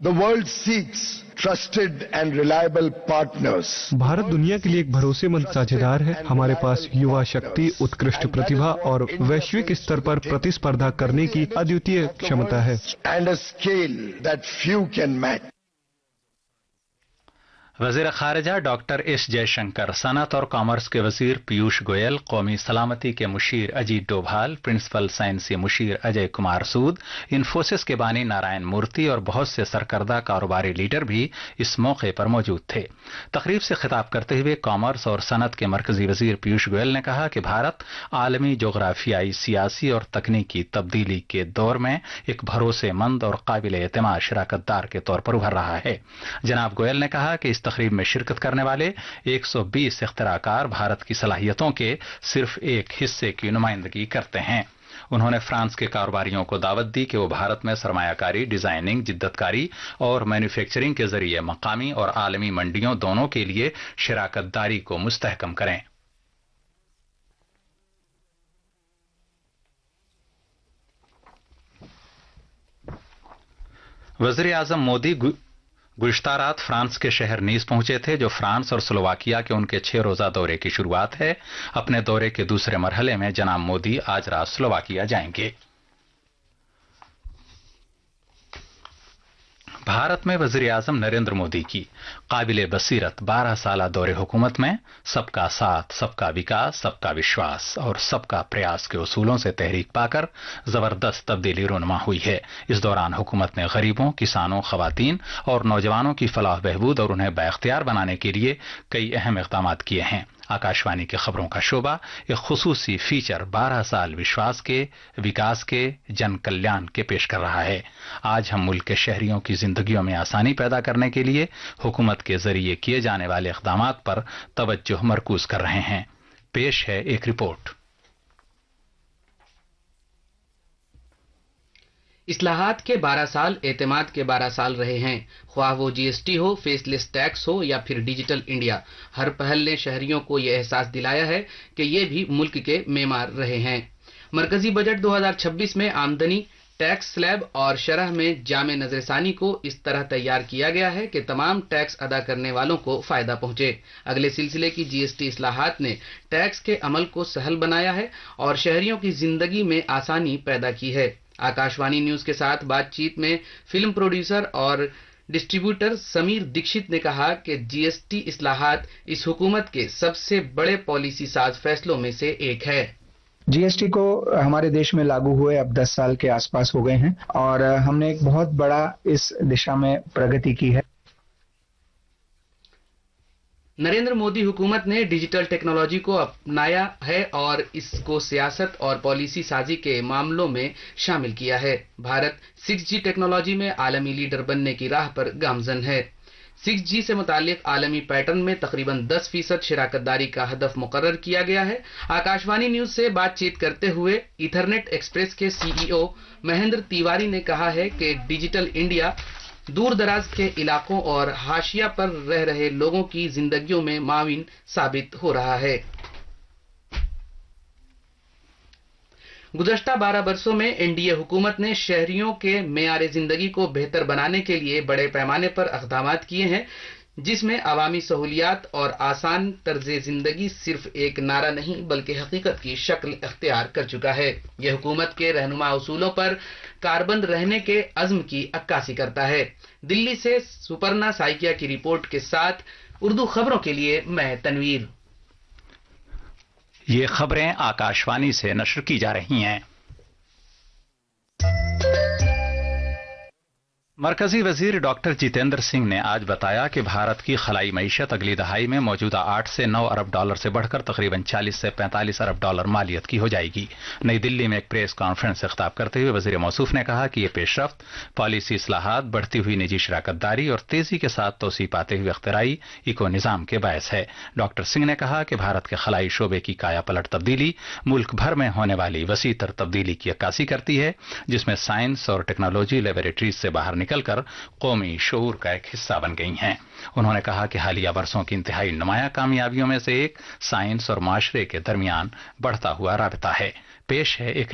The world seeks trusted and reliable partners. Bharat दुनिया के लिए एक भरोसेमंद साझेदार है। हमारे पास युवा शक्ति, उत्कृष्ट प्रतिभा और वैश्विक स्तर पर प्रतिस्पर्धा करने की अद्वितीय क्षमता है। And a scale that few can match. वज़ीर ख़ारिजा डॉक्टर एस जयशंकर, सनअत और कॉमर्स के वज़ीर पीयूष गोयल, कौमी सलामती के मुशीर अजीत डोभाल, प्रिंसिपल साइंसी मुशीर अजय कुमार सूद, इन्फोसिस के बानी नारायण मूर्ति और बहुत से सरकर्दा कारोबारी लीडर भी इस मौके पर मौजूद थे। तकरीब से खिताब करते हुए कॉमर्स और सनअत के मरकजी वज़ीर पीयूष गोयल ने कहा कि भारत आलमी जोग्राफियाई, सियासी और तकनीकी तब्दीली के दौर में एक भरोसेमंद और काबिल एतमाद शराकतदार के तौर पर उभर रहा है। जनाब गोयल ने कहा कि इस तकरीब में शिरकत करने वाले 120 इख्तिराकार भारत की सलाहियतों के सिर्फ एक हिस्से की नुमाइंदगी करते हैं। उन्होंने फ्रांस के कारोबारियों को दावत दी कि वो भारत में सरमायाकारी, डिजाइनिंग, जिद्दतकारी और मैन्युफैक्चरिंग के जरिए मकामी और आलमी मंडियों दोनों के लिए शराकतदारी को मुस्तहकम करें। वज़ीर आज़म मोदी गुज़श्ता रात फ्रांस के शहर नीस पहुंचे थे, जो फ्रांस और स्लोवाकिया के उनके 6 रोजा दौरे की शुरुआत है। अपने दौरे के दूसरे मरहले में जनाब मोदी आज रात स्लोवाकिया जाएंगे। भारत में वज़ीर आज़म नरेंद्र मोदी की काबिले बसीरत 12 साला दौरे हुकूमत में सबका साथ, सबका विकास, सबका विश्वास और सबका प्रयास के उसूलों से तहरीक पाकर जबरदस्त तब्दीली रूनुमा हुई है। इस दौरान हुकूमत ने गरीबों, किसानों, खवातीन और नौजवानों की फलाह बहबूद और उन्हें बाइख्तियार बनाने के लिए कई अहम इक़दाम किए हैं। आकाशवाणी के खबरों का शोबा एक खुसूसी फीचर 12 साल विश्वास के, विकास के, जन कल्याण के पेश कर रहा है। आज हम मुल्क के शहरियों की जिंदगियों में आसानी पैदा करने के लिए हुकूमत के जरिए किए जाने वाले इक़दामात पर तवज्जो मरकूज कर रहे हैं। पेश है एक रिपोर्ट। इस्लाहात के 12 साल एतमाद के 12 साल रहे हैं। ख्वाह वो जीएसटी हो, फेसलेस टैक्स हो या फिर डिजिटल इंडिया, हर पहल ने शहरियों को यह एहसास दिलाया है कि ये भी मुल्क के मेमार रहे हैं। मरकजी बजट 2026 में आमदनी, टैक्स स्लैब और शरह में जामे नजरसानी को इस तरह तैयार किया गया है कि तमाम टैक्स अदा करने वालों को फायदा पहुंचे। अगले सिलसिले की जीएसटी इस्लाहात ने टैक्स के अमल को सहल बनाया है और शहरियों की जिंदगी में आसानी पैदा की है। आकाशवाणी न्यूज के साथ बातचीत में फिल्म प्रोड्यूसर और डिस्ट्रीब्यूटर समीर दीक्षित ने कहा कि जीएसटी इस्लाहात इस हुकूमत के सबसे बड़े पॉलिसी साज फैसलों में से एक है। जीएसटी को हमारे देश में लागू हुए अब 10 साल के आसपास हो गए हैं और हमने एक बहुत बड़ा इस दिशा में प्रगति की है। नरेंद्र मोदी हुकूमत ने डिजिटल टेक्नोलॉजी को अपनाया है और इसको सियासत और पॉलिसी साजी के मामलों में शामिल किया है। भारत 6G टेक्नोलॉजी में आलमी लीडर बनने की राह पर गामजन है। 6G से मुतालिक आलमी पैटर्न में तकरीबन 10% शराकतदारी का हदफ मुकर्रर किया गया है। आकाशवाणी न्यूज से बातचीत करते हुए ईथरनेट एक्सप्रेस के सीईओ महेंद्र तिवारी ने कहा है कि डिजिटल इंडिया दूर दराज के इलाकों और हाशिया पर रह रहे लोगों की जिंदगियों में माविन साबित हो रहा है। गुज़श्ता 12 बरसों में एनडीए हुकूमत ने शहरियों के मेयार जिंदगी को बेहतर बनाने के लिए बड़े पैमाने पर इक़दामात किए हैं, जिसमें अवामी सहूलियात और आसान तर्ज़े जिंदगी सिर्फ एक नारा नहीं बल्कि हकीकत की शक्ल इख्तियार कर चुका है। यह हुकूमत के रहनुमा उसूलों पर कारबंद रहने के अज़्म की अक्कासी करता है। दिल्ली से सुपर्णा साइकिया की रिपोर्ट के साथ उर्दू खबरों के लिए मैं तनवीर। ये खबरें आकाशवाणी से नशर की जा रही हैं। मरकजी वजीर डॉक्टर जितेंद्र सिंह ने आज बताया कि भारत की खलाई मईशत अगली दहाई में मौजूदा 8 से 9 अरब डॉलर से बढ़कर तकरीबन 40 से 45 अरब डॉलर मालियत की हो जाएगी। नई दिल्ली में एक प्रेस कॉन्फ्रेंस से खिताब करते हुए वजीर मौसूफ ने कहा कि यह पेशरफ्त पॉलिसी इस्लाहात, बढ़ती हुई निजी शराकतदारी और तेजी के साथ तोसी पाते हुए अख्तराई इको निज़ाम के बायस है। डॉक्टर सिंह ने कहा कि भारत के खलाई शोबे की काया पलट तब्दीली मुल्क भर में होने वाली वसी तर तब्दीली की अक्कासी करती है, जिसमें साइंस और टेक्नोलॉजी लेबोरेटरीज से बाहर निकलकर कौमी शऊर का एक हिस्सा बन गई हैं। उन्होंने कहा कि हालिया बरसों की इंतहाई नुमाया कामयाबियों में से एक साइंस और माशरे के दरमियान बढ़ता हुआ राबता है। पेश है एक